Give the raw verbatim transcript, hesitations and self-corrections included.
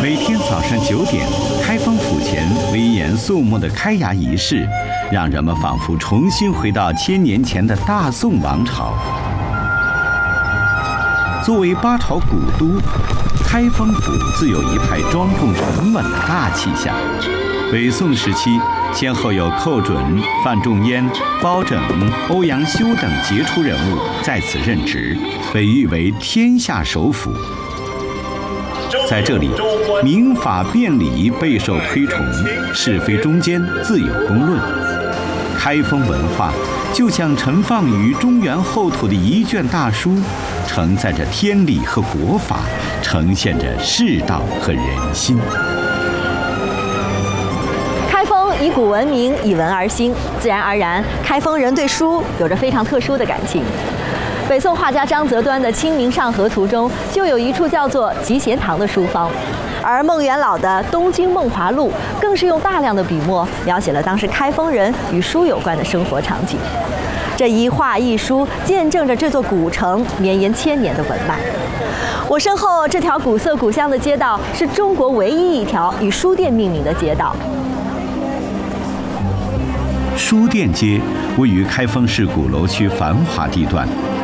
每天早上九点，开封府前威严肃穆的开衙仪式，让人们仿佛重新回到千年前的大宋王朝。作为八朝古都，开封府自有一派庄重沉稳的大气象。北宋时期，先后有寇准、范仲淹、包拯、欧阳修等杰出人物在此任职，被誉为天下首府。在这里，民法辩理备受推崇，是非中间自有公论。开封文化就像盛放于中原厚土的一卷大书，承载着天理和国法，呈现着世道和人心。 开封以古闻名，以文而兴，自然而然，开封人对书有着非常特殊的感情。北宋画家张择端的《清明上河图》中就有一处叫做集贤堂的书坊，而孟元老的《东京梦华录》更是用大量的笔墨描写了当时开封人与书有关的生活场景。这一画一书，见证着这座古城绵延千年的文脉。我身后这条古色古香的街道，是中国唯一一条以书店命名的街道。 书店街位于开封市鼓楼区繁华地段，